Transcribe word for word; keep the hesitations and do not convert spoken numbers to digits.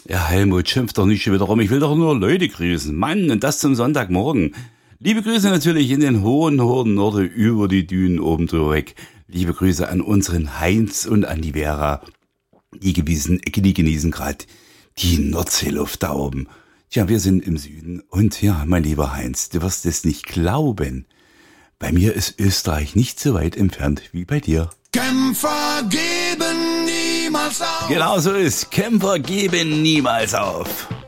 Ja, Helmut, schimpf doch nicht schon wieder rum. Ich will doch nur Leute grüßen. Mann, und das zum Sonntagmorgen. Liebe Grüße natürlich in den hohen, hohen Norden über die Dünen oben drüber weg. Liebe Grüße an unseren Heinz und an die Vera. Die gewissen, die genießen gerade die Nordseeluft da oben. Tja, wir sind im Süden. Und ja, mein lieber Heinz, du wirst es nicht glauben. Bei mir ist Österreich nicht so weit entfernt wie bei dir. Kämpfer geben niemals auf. Genau so ist. Kämpfer geben niemals auf.